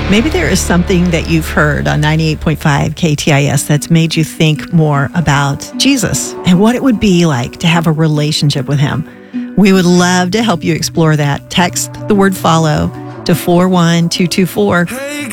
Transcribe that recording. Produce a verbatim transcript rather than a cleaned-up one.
Maybe there is something that you've heard on ninety-eight point five K T I S that's made you think more about Jesus and what it would be like to have a relationship with him. We would love to help you explore that. Text the word follow to four one two two four